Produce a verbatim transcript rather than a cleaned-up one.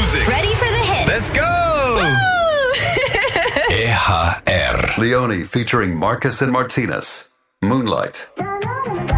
music. Ready for the hits. Let's go! E H R. Leone featuring Marcus and Martinez. Moonlight.